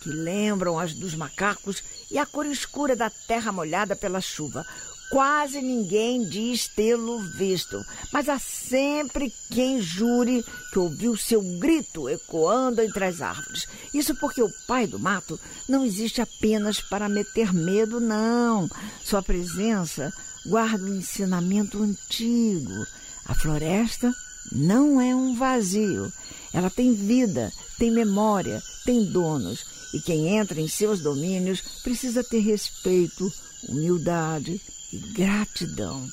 que lembram as dos macacos, e a cor escura da terra molhada pela chuva. Quase ninguém diz tê-lo visto, mas há sempre quem jure que ouviu seu grito ecoando entre as árvores. Isso porque o pai do mato não existe apenas para meter medo, não. Sua presença guarda um ensinamento antigo. A floresta não é um vazio. Ela tem vida, tem memória, tem donos. E quem entra em seus domínios precisa ter respeito, humildade e gratidão.